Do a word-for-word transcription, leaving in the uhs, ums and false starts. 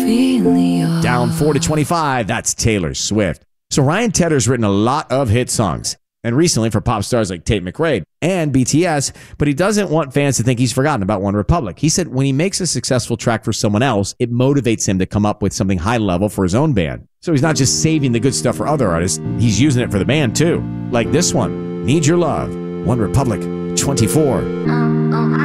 Down four to twenty-five, that's Taylor Swift. So Ryan Tedder's written a lot of hit songs, and recently for pop stars like Tate McRae and B T S, but he doesn't want fans to think he's forgotten about OneRepublic. He said when he makes a successful track for someone else, it motivates him to come up with something high level for his own band. So he's not just saving the good stuff for other artists, he's using it for the band too. Like this one, Need Your Love, OneRepublic, twenty-four.